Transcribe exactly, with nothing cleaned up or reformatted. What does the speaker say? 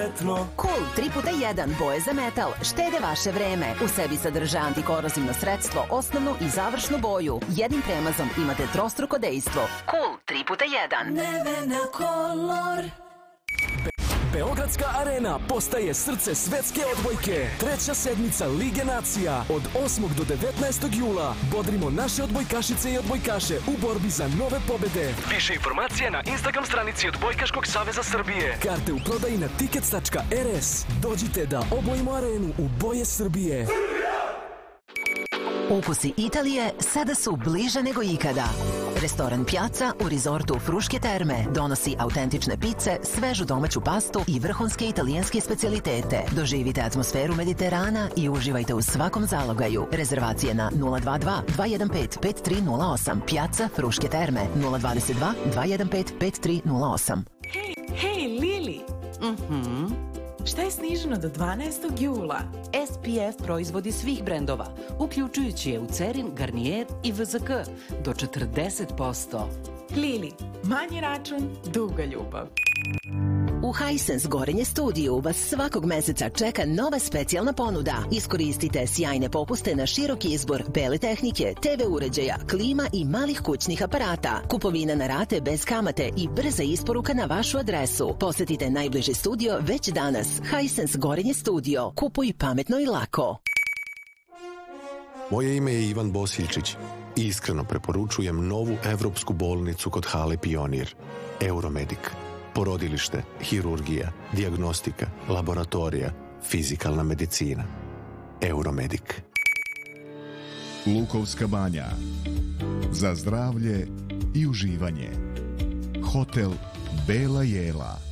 Cool tri puta jedan boje za metal štede vaše vreme. U sebi sadrža antikorozivno sredstvo, osnovnu i završnu boju. Jednim premazom imate trostruko dejstvo. Cool tri puta jedan. Nevena Color. Beogradska arena postaje srce svetske odbojke. Treća sedmica Lige nacija od osmog do devetnaestog jula. Bodrimo naše odbojkašice i odbojkaše u borbi za nove pobede. Više informacije na Instagram stranici Odbojkaškog saveza Srbije. Karte u prodaji na tickets tačka er es. Dođite da obojimo arenu u boje Srbije. Ukusi Italije sada su bliže nego ikada. Restoran Piazza u rizortu Fruške terme donosi autentične pice, svežu domaću pastu i vrhunske italijanske specijalitete. Doživite atmosferu Mediterana i uživajte u svakom zalogaju. Rezervacije na nula dva dva dva jedan pet pet tri nula osam. Piazza Fruške terme nula dva dva dva jedan pet pet tri nula osam. Hej, hej, Lili! Mhm. Šta je sniženo do dvanaestog jula? S P F proizvodi svih brendova, uključujući Eucerin, Garnier i V Z K, do četrdeset posto. Lili, manji račun, duga ljubav. U Hisense Gorenje studiju vas svakog meseca čeka nova specijalna ponuda. Iskoristite sjajne popuste na široki izbor bele tehnike, te ve uređaja, klima i malih kućnih aparata. Kupovina na rate bez kamate i brza isporuka na vašu adresu. Posetite najbliži studio već danas. Hisense Gorenje studio. Kupuj pametno i lako. Moje ime je Ivan Bosiljčić i iskreno preporučujem novu evropsku bolnicu kod hale Pionir, Euromedik. Porodilište, hirurgija, dijagnostika, laboratorija, fizikalna medicina. Euromedik. Lukovska banja. Za zdravlje i uživanje. Hotel Bela Jela.